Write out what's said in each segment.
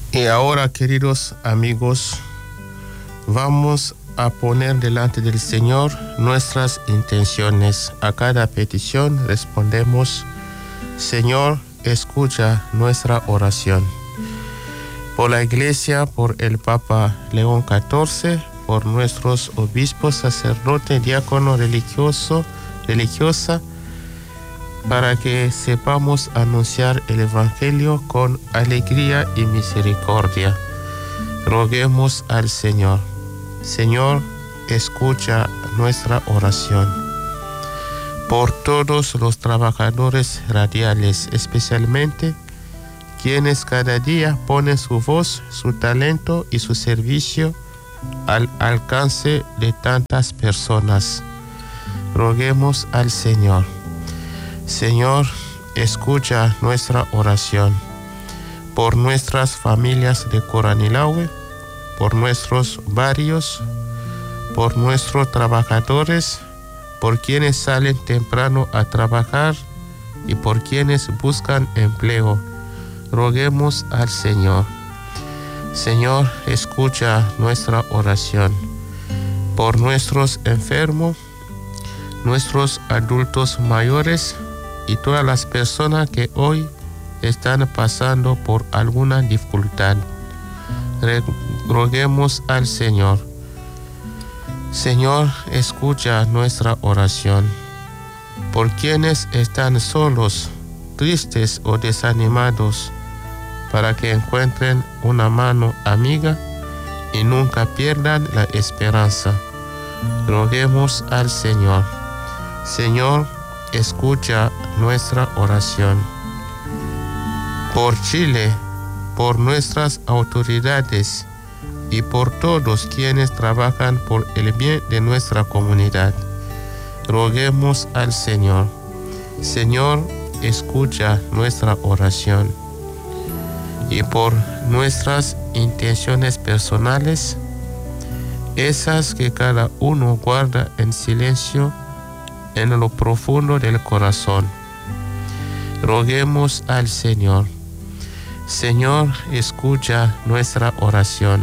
Y ahora, queridos amigos, vamos a poner delante del Señor nuestras intenciones. A cada petición respondemos: Señor, escucha nuestra oración. Por la Iglesia, por el Papa León XIV, por nuestros obispos, sacerdotes, diácono, religiosa, para que sepamos anunciar el Evangelio con alegría y misericordia. Roguemos al Señor. Señor, escucha nuestra oración. Por todos los trabajadores radiales, especialmente quienes cada día ponen su voz, su talento y su servicio al alcance de tantas personas. Roguemos al Señor. Señor, escucha nuestra oración. Por nuestras familias de Coranilahue, por nuestros barrios, por nuestros trabajadores, por quienes salen temprano a trabajar y por quienes buscan empleo. Roguemos al Señor. Señor, escucha nuestra oración. Por nuestros enfermos, nuestros adultos mayores y todas las personas que hoy están pasando por alguna dificultad. Roguemos al Señor. Señor, escucha nuestra oración. Por quienes están solos, tristes o desanimados, para que encuentren una mano amiga y nunca pierdan la esperanza. Roguemos al Señor. Señor, escucha nuestra oración. Por Chile, por nuestras autoridades y por todos quienes trabajan por el bien de nuestra comunidad. Roguemos al Señor. Señor, escucha nuestra oración. Y por nuestras intenciones personales, esas que cada uno guarda en silencio en lo profundo del corazón. Roguemos al Señor. Señor, escucha nuestra oración.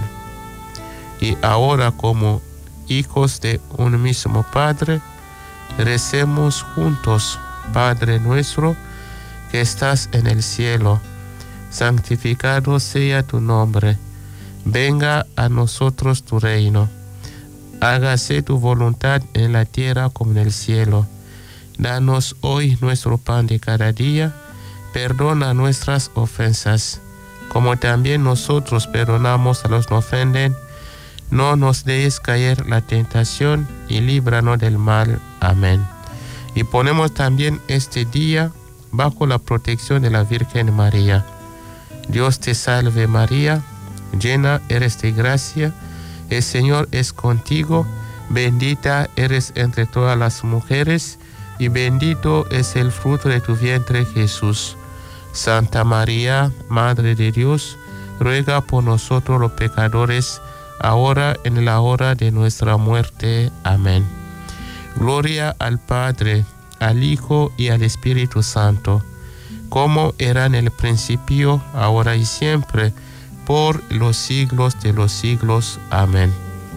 Y ahora, como hijos de un mismo Padre, recemos juntos: Padre nuestro que estás en el cielo, santificado sea tu nombre. Venga a nosotros tu reino. Hágase tu voluntad en la tierra como en el cielo. Danos hoy nuestro pan de cada día. Perdona nuestras ofensas, como también nosotros perdonamos a los que nos ofenden. No nos dejes caer en la tentación y líbranos del mal. Amén. Y ponemos también este día bajo la protección de la Virgen María. Dios te salve María, llena eres de gracia, el Señor es contigo, bendita eres entre todas las mujeres, y bendito es el fruto de tu vientre Jesús. Santa María, Madre de Dios, ruega por nosotros los pecadores, ahora en la hora de nuestra muerte. Amén. Gloria al Padre, al Hijo y al Espíritu Santo, como era en el principio, ahora y siempre, por los siglos de los siglos. Amén.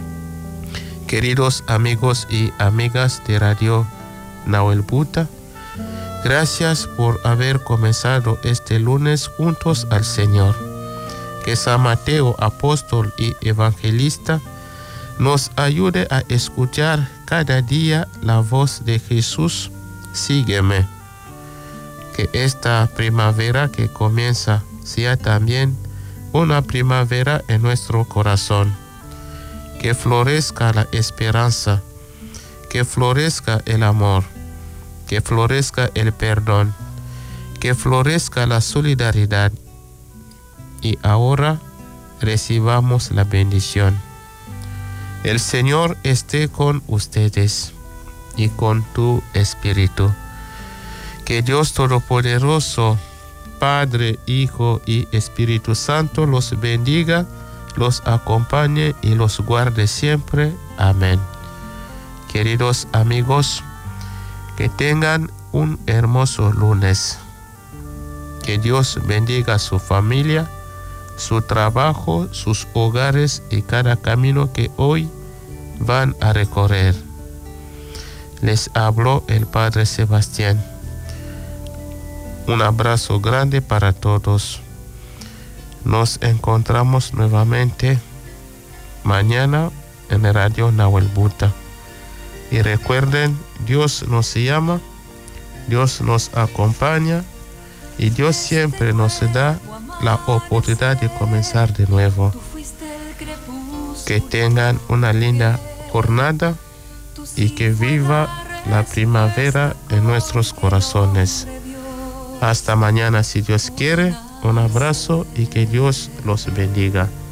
Queridos amigos y amigas de Radio Nahuel Buta, gracias por haber comenzado este lunes juntos al Señor. Que San Mateo, apóstol y evangelista, nos ayude a escuchar cada día la voz de Jesús: sígueme. Que esta primavera que comienza sea también una primavera en nuestro corazón. Que florezca la esperanza, que florezca el amor, que florezca el perdón, que florezca la solidaridad. Y ahora recibamos la bendición. El Señor esté con ustedes y con tu espíritu. Que Dios Todopoderoso, Padre, Hijo y Espíritu Santo los bendiga, los acompañe y los guarde siempre. Amén. Queridos amigos, que tengan un hermoso lunes. Que Dios bendiga a su familia, su trabajo, sus hogares y cada camino que hoy van a recorrer. Les habló el Padre Sebastián. Un abrazo grande para todos. Nos encontramos nuevamente mañana en el Radio Nahuel Buta. Y recuerden, Dios nos llama, Dios nos acompaña y Dios siempre nos da la oportunidad de comenzar de nuevo. Que tengan una linda jornada y que viva la primavera en nuestros corazones. Hasta mañana si Dios quiere. Un abrazo y que Dios los bendiga.